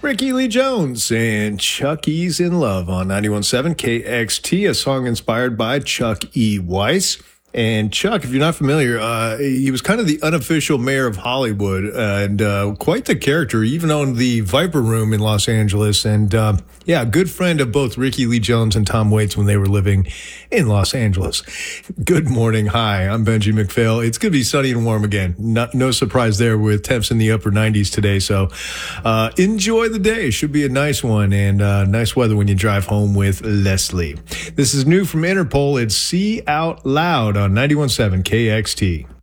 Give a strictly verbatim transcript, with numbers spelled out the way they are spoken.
Ricky Lee Jones and Chuck E's in Love on ninety-one point seven K X T, a song inspired by Chuck E. Weiss. And Chuck, if you're not familiar, uh, he was kind of the unofficial mayor of Hollywood and uh, quite the character. He even owned the Viper Room in Los Angeles. And uh, yeah, a good friend of both Ricky Lee Jones and Tom Waits when they were living in Los Angeles. Good morning. Hi, I'm Benji McPhail. It's going to be sunny and warm again. Not, no surprise there with temps in the upper nineties today. So uh, enjoy the day. Should be a nice one and uh, nice weather when you drive home with Leslie. This is new from Interpol. It's See Out Loud on ninety-one point seven K X T.